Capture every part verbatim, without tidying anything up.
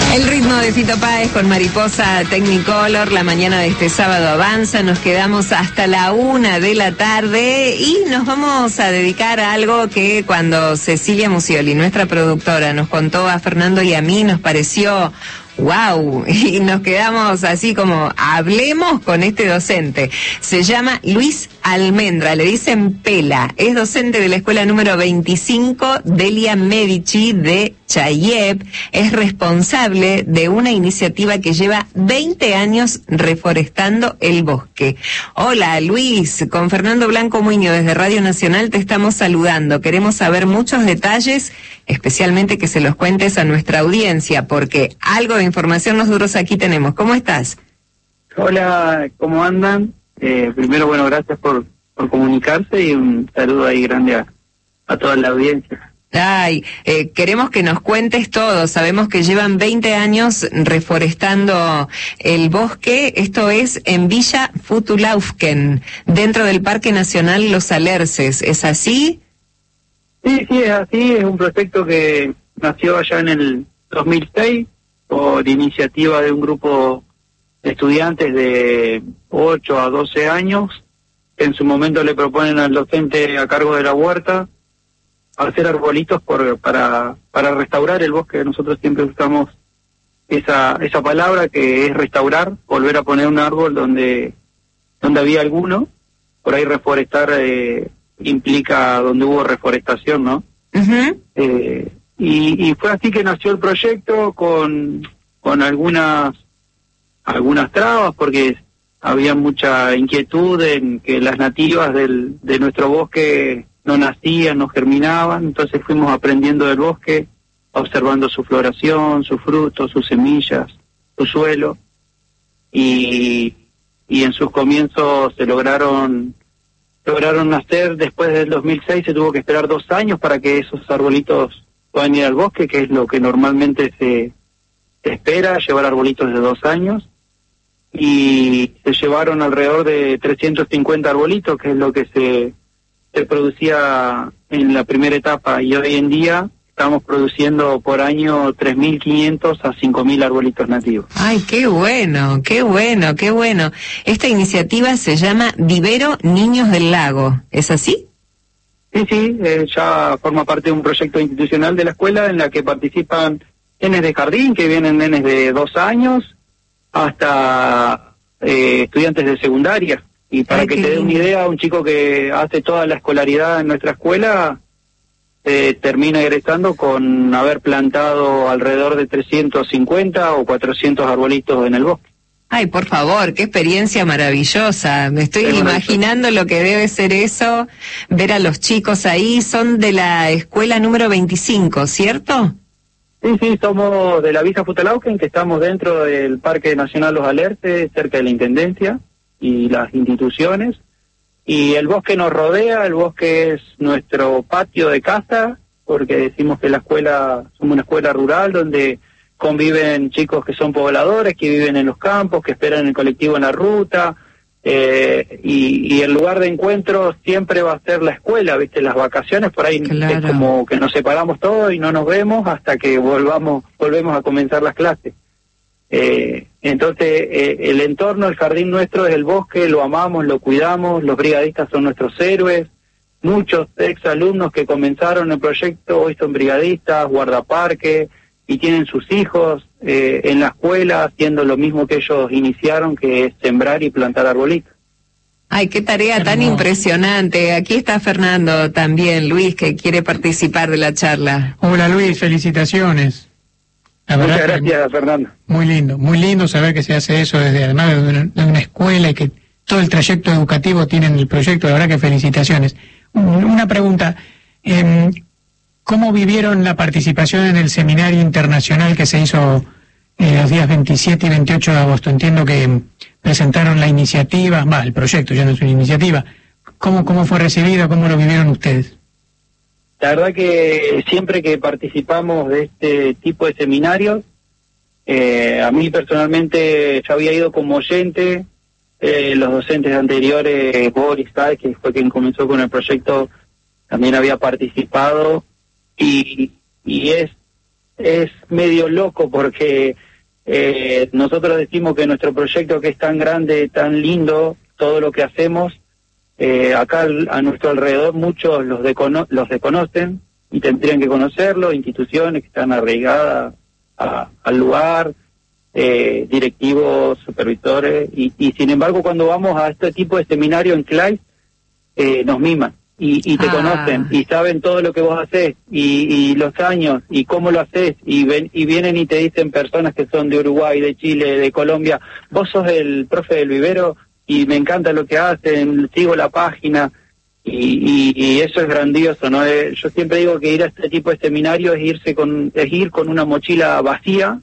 El ritmo de Fito Páez con Mariposa Technicolor, la mañana de este sábado avanza, nos quedamos hasta la una de la tarde y nos vamos a dedicar a algo que cuando Cecilia Musioli, nuestra productora, nos contó a Fernando y a mí, nos pareció wow, y nos quedamos así como, hablemos con este docente. Se llama Luis Almendra, le dicen Pela, es docente de la escuela número veinticinco Delia Medici de Chayep, es responsable de una iniciativa que lleva veinte años reforestando el bosque. Hola Luis, con Fernando Blanco Muñoz desde Radio Nacional te estamos saludando. Queremos saber muchos detalles, especialmente que se los cuentes a nuestra audiencia, porque algo de información nosotros aquí tenemos. ¿Cómo estás? Hola, ¿cómo andan? Eh, primero, bueno, gracias por, por comunicarse y un saludo ahí grande a, a toda la audiencia. Ay, eh, queremos que nos cuentes todo. Sabemos que llevan veinte años reforestando el bosque. Esto es en Villa Futulaufken, dentro del Parque Nacional Los Alerces. ¿Es así? Sí, sí, es así. Es un proyecto que nació allá en el dos mil seis por iniciativa de un grupo de estudiantes de ocho a doce años, que en su momento le proponen al docente a cargo de la huerta hacer arbolitos por, para, para restaurar el bosque. Nosotros siempre usamos esa, esa palabra que es restaurar, volver a poner un árbol donde, donde había alguno. Por ahí reforestar eh, implica donde hubo reforestación, ¿no? Uh-huh. Eh, y, y fue así que nació el proyecto con, con algunas, algunas trabas, porque había mucha inquietud en que las nativas del, de nuestro bosque no nacían, no germinaban. Entonces fuimos aprendiendo del bosque, observando su floración, sus frutos, sus semillas, su suelo, y, y en sus comienzos se lograron lograron nacer. Después del dos mil seis se tuvo que esperar dos años para que esos arbolitos puedan ir al bosque, que es lo que normalmente se, se espera, llevar arbolitos de dos años, y se llevaron alrededor de trescientos cincuenta arbolitos, que es lo que se se producía en la primera etapa, y hoy en día estamos produciendo por año tres mil quinientos a cinco mil arbolitos nativos. Ay, qué bueno, qué bueno, qué bueno. Esta iniciativa se llama Vivero Niños del Lago, ¿es así? Sí, sí, eh, ya forma parte de un proyecto institucional de la escuela en la que participan nenes de jardín, que vienen nenes de dos años, hasta eh, estudiantes de secundaria. Y para Ay, que te dé una idea, un chico que hace toda la escolaridad en nuestra escuela eh, termina egresando con haber plantado alrededor de trescientos cincuenta o cuatrocientos arbolitos en el bosque. Ay, por favor, qué experiencia maravillosa. Me estoy imaginando lo que debe ser eso, ver a los chicos ahí. Son de la escuela número veinticinco, ¿cierto? Sí, sí, somos de la Villa Futulaufken, que estamos dentro del Parque Nacional Los Alerces, cerca de la Intendencia y las instituciones, y el bosque nos rodea. El bosque es nuestro patio de casa, porque decimos que la escuela, somos una escuela rural donde conviven chicos que son pobladores, que viven en los campos, que esperan el colectivo en la ruta, eh, y, y el lugar de encuentro siempre va a ser la escuela, ¿viste? Las vacaciones por ahí claro. Es como que nos separamos todos y no nos vemos hasta que volvamos, volvemos a comenzar las clases. Eh, entonces eh, el entorno, el jardín nuestro es el bosque, lo amamos, lo cuidamos, los brigadistas son nuestros héroes. Muchos ex alumnos que comenzaron el proyecto hoy son brigadistas, guardaparques, y tienen sus hijos eh, en la escuela haciendo lo mismo que ellos iniciaron, que es sembrar y plantar arbolitos. Ay, qué tarea tan impresionante. Aquí está Fernando también, Luis, que quiere participar de la charla. Hola Luis, felicitaciones. La verdad Muchas gracias, que, Fernando. Muy lindo, muy lindo saber que se hace eso desde además de una, de una escuela y que todo el trayecto educativo tiene en el proyecto. La verdad que felicitaciones. Una pregunta, eh, ¿cómo vivieron la participación en el seminario internacional que se hizo eh, los días veintisiete y veintiocho de agosto? Entiendo que presentaron la iniciativa, va, el proyecto ya no es una iniciativa. ¿Cómo, cómo fue recibido? ¿Cómo lo vivieron ustedes? La verdad que siempre que participamos de este tipo de seminarios, eh, a mí personalmente ya había ido como oyente, eh, los docentes anteriores, Boris, ¿sabes? Que fue quien comenzó con el proyecto, también había participado, y, y es es medio loco porque eh, nosotros decimos que nuestro proyecto, que es tan grande, tan lindo, todo lo que hacemos, eh, acá a nuestro alrededor muchos los, decono los desconocen y tendrían que conocerlo, instituciones que están arraigadas a, al lugar, eh, directivos, supervisores, y, y sin embargo cuando vamos a este tipo de seminario en Clay, eh, nos miman. Y, y te ah. conocen, y saben todo lo que vos haces, y, y los años, y cómo lo haces, y ven y vienen y te dicen personas que son de Uruguay, de Chile, de Colombia, vos sos el profe del vivero, y me encanta lo que hacen, sigo la página, y, y, y eso es grandioso, ¿no? Eh, yo siempre digo que ir a este tipo de seminario es irse con, es ir con una mochila vacía,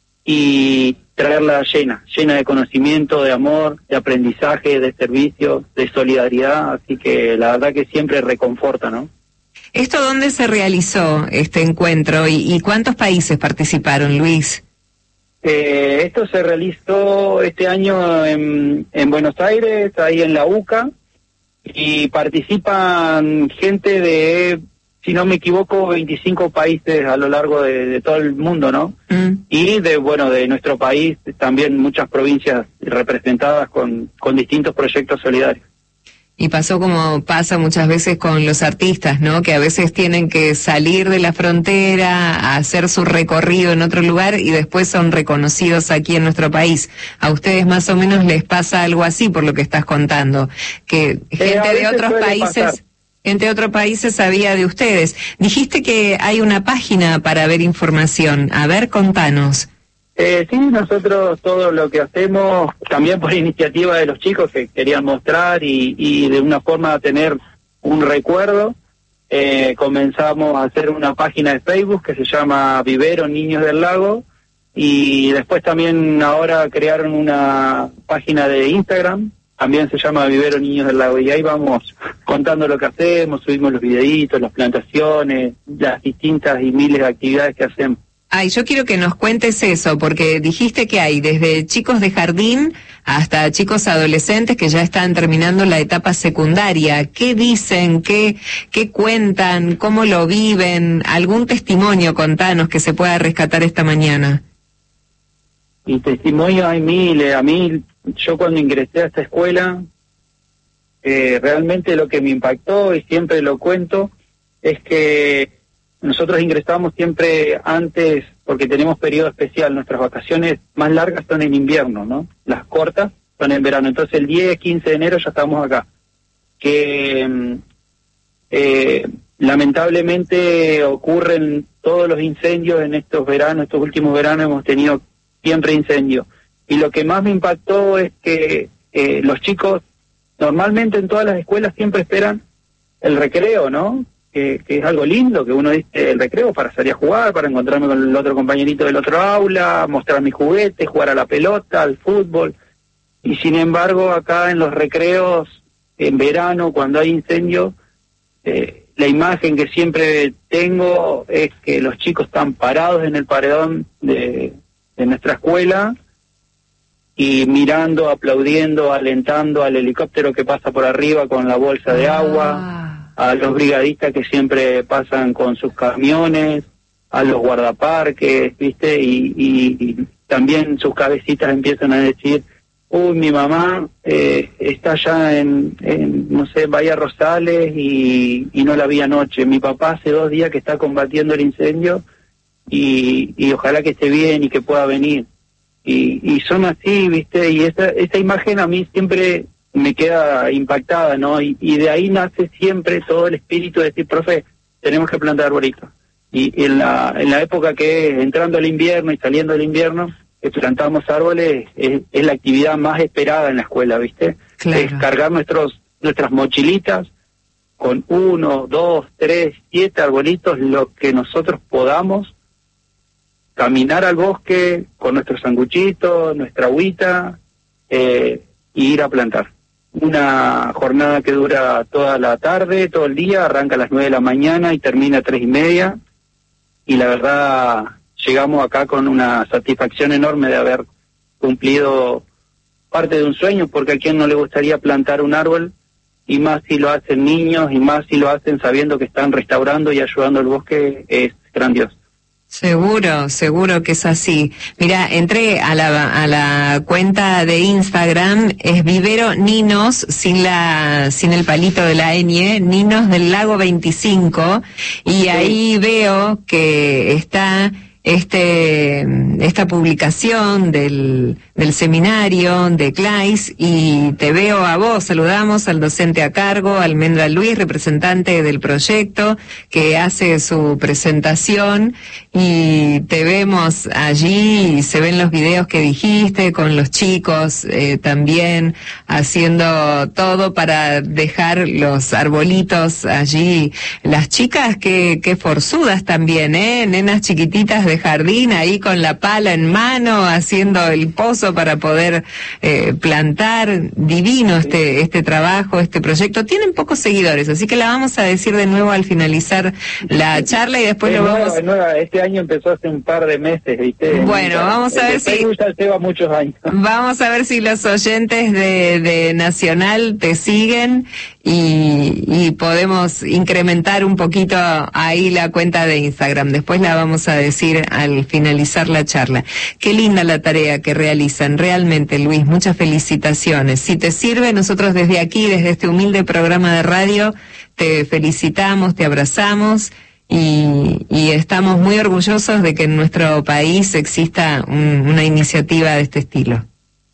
y traerla llena, llena de conocimiento, de amor, de aprendizaje, de servicio, de solidaridad, así que la verdad que siempre reconforta, ¿no? ¿Esto dónde se realizó, este encuentro, y, y cuántos países participaron, Luis? Eh, esto se realizó este año en, en Buenos Aires, ahí en la U C A, y participan gente de, si no me equivoco, veinticinco países a lo largo de, de todo el mundo, ¿no? Mm. Y de, bueno, de nuestro país, también muchas provincias representadas con, con distintos proyectos solidarios. Y pasó como pasa muchas veces con los artistas, ¿no? Que a veces tienen que salir de la frontera, a hacer su recorrido en otro lugar y después son reconocidos aquí en nuestro país. A ustedes más o menos les pasa algo así por lo que estás contando, que gente eh, de otros países... Pasar. Entre otros países sabía de ustedes. Dijiste que hay una página para ver información. A ver, contanos. Eh, sí, nosotros todo lo que hacemos, también por iniciativa de los chicos que querían mostrar y, y de una forma tener un recuerdo, eh, comenzamos a hacer una página de Facebook que se llama Vivero Niños del Lago, y después también ahora crearon una página de Instagram, también se llama Vivero Niños del Lago, y ahí vamos contando lo que hacemos, subimos los videitos, las plantaciones, las distintas y miles de actividades que hacemos. Ay, yo quiero que nos cuentes eso, porque dijiste que hay desde chicos de jardín hasta chicos adolescentes que ya están terminando la etapa secundaria. ¿Qué dicen? ¿Qué, qué cuentan? ¿Cómo lo viven? ¿Algún testimonio, contanos, que se pueda rescatar esta mañana? Y testimonios hay miles. A mí, yo cuando ingresé a esta escuela, eh, realmente lo que me impactó, y siempre lo cuento, es que nosotros ingresamos siempre antes, porque tenemos periodo especial, nuestras vacaciones más largas son en invierno, ¿no? Las cortas son en verano, entonces el diez, quince de enero ya estamos acá. Que eh, lamentablemente ocurren todos los incendios en estos veranos, estos últimos veranos hemos tenido siempre incendios. Y lo que más me impactó es que eh, los chicos, normalmente en todas las escuelas siempre esperan el recreo, ¿no? Que, que es algo lindo, que uno dice el recreo para salir a jugar, para encontrarme con el otro compañerito del otro aula, mostrar mis juguetes, jugar a la pelota, al fútbol. Y sin embargo, acá en los recreos, en verano, cuando hay incendio, eh, la imagen que siempre tengo es que los chicos están parados en el paredón de, de nuestra escuela y mirando, aplaudiendo, alentando al helicóptero que pasa por arriba con la bolsa de agua, a los brigadistas que siempre pasan con sus camiones, a los guardaparques, ¿viste? Y, y, y también sus cabecitas empiezan a decir, uy, mi mamá eh, está allá en, en, no sé, Bahía Rosales y, y no la vi anoche. Mi papá hace dos días que está combatiendo el incendio y, y ojalá que esté bien y que pueda venir. Y, y son así, ¿viste? Y esa, esa imagen a mí siempre me queda impactada, ¿no? Y, y de ahí nace siempre todo el espíritu de decir, profe, tenemos que plantar arbolitos. Y, y en la en la época que es entrando el invierno y saliendo el invierno, que plantamos árboles, es, es la actividad más esperada en la escuela, ¿viste? Claro. Es cargar nuestros nuestras mochilitas con uno, dos, tres, siete arbolitos, lo que nosotros podamos, caminar al bosque con nuestros sanguchitos, nuestra agüita, eh, y ir a plantar. Una jornada que dura toda la tarde, todo el día, arranca a las nueve de la mañana y termina a tres y media, y la verdad llegamos acá con una satisfacción enorme de haber cumplido parte de un sueño, porque a quien no le gustaría plantar un árbol, y más si lo hacen niños, y más si lo hacen sabiendo que están restaurando y ayudando al bosque, es grandioso. Seguro, seguro que es así. Mira, entré a la, a la cuenta de Instagram, es Vivero Ninos, sin la, sin el palito de la ñ, Ninos del Lago veinticinco, y sí. Ahí veo que está este, esta publicación del, del seminario de Clays, y te veo a vos, saludamos al docente a cargo, Almendra Luis, representante del proyecto, que hace su presentación, y te vemos allí, y se ven los videos que dijiste, con los chicos eh, también, haciendo todo para dejar los arbolitos allí. Las chicas, que, que forzudas también, ¿eh? Nenas chiquititas de jardín, ahí con la pala en mano, haciendo el pozo para poder eh, plantar. Divino este este trabajo, este proyecto. Tienen pocos seguidores, así que la vamos a decir de nuevo al finalizar la charla, y después es lo nueva, vamos... Es nueva. Este año empezó hace un par de meses, ¿viste? Bueno, Mucha, vamos a ver si... Ya lleva muchos años. Vamos a ver si los oyentes de, de Nacional te siguen y, y podemos incrementar un poquito ahí la cuenta de Instagram. Después la vamos a decir al finalizar la charla. Qué linda la tarea que realizan, realmente, Luis, muchas felicitaciones. Si te sirve, nosotros desde aquí, desde este humilde programa de radio, te felicitamos, te abrazamos y, y estamos muy orgullosos de que en nuestro país exista un, una iniciativa de este estilo.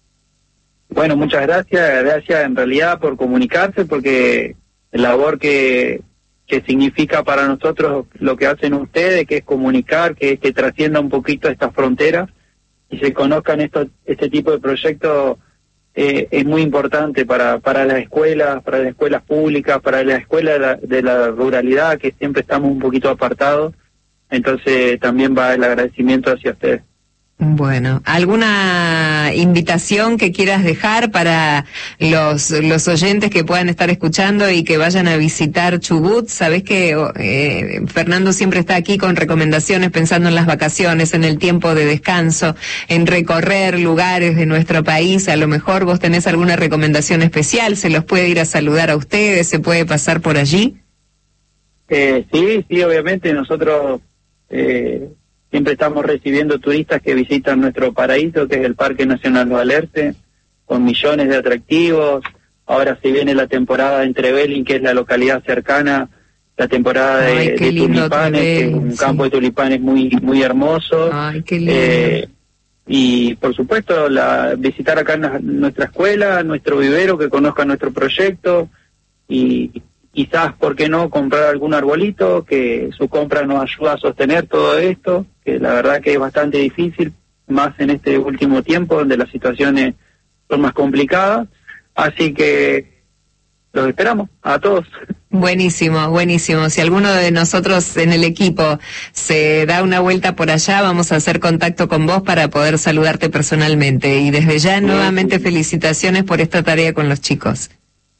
Bueno, muchas gracias, gracias en realidad por comunicarse, porque el labor que, que significa para nosotros lo que hacen ustedes, que es comunicar, que es que trascienda un poquito estas fronteras y se conozcan esto, este tipo de proyectos, eh, es muy importante para, para las escuelas, para las escuelas públicas, para las escuelas de la, de la ruralidad, que siempre estamos un poquito apartados. Entonces también va el agradecimiento hacia ustedes. Bueno, ¿alguna invitación que quieras dejar para los los oyentes que puedan estar escuchando y que vayan a visitar Chubut? Sabés que eh, Fernando siempre está aquí con recomendaciones, pensando en las vacaciones, en el tiempo de descanso, en recorrer lugares de nuestro país. A lo mejor vos tenés alguna recomendación especial, se los puede ir a saludar a ustedes, se puede pasar por allí. Eh, sí, sí, obviamente nosotros... Eh, Siempre estamos recibiendo turistas que visitan nuestro paraíso, que es el Parque Nacional Los Alerces, con millones de atractivos. Ahora se viene la temporada de Entrevelin, que es la localidad cercana, la temporada de, Ay, de tulipanes, que es un sí. campo de tulipanes muy muy hermoso. Ay, qué lindo. Eh, y por supuesto la, visitar acá en nuestra escuela, nuestro vivero, que conozcan nuestro proyecto, y quizás, ¿por qué no?, comprar algún arbolito, que su compra nos ayuda a sostener todo esto, que la verdad que es bastante difícil, más en este último tiempo, donde las situaciones son más complicadas. Así que los esperamos a todos. Buenísimo, buenísimo. Si alguno de nosotros en el equipo se da una vuelta por allá, vamos a hacer contacto con vos para poder saludarte personalmente. Y desde ya, nuevamente, felicitaciones por esta tarea con los chicos.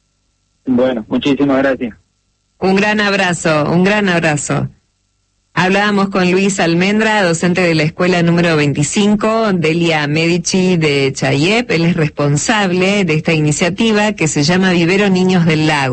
Bueno, muchísimas gracias. Un gran abrazo, un gran abrazo. Hablábamos con Luis Almendra, docente de la escuela número veinticinco, Delia Medici de Chayep. Él es responsable de esta iniciativa que se llama Vivero Niños del Lago.